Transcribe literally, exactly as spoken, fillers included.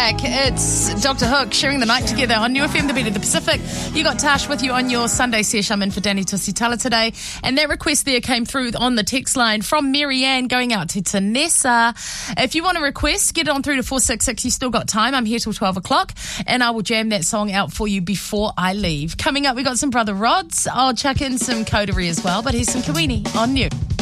back. It's Doctor Hook sharing the night together on New F M, the beat of the Pacific. You got Tash with you on your Sunday sesh. I'm in for Danny Tusitala today. And that request there came through on the text line from Marianne going out to Tanessa. If you want to request, get it on through to four six six. You still got time. I'm here till twelve o'clock. And I will jam that song out for you before I leave. Coming up, we got some Brother Rods. I'll chuck in some coterie as well. But here's some Kawini on New.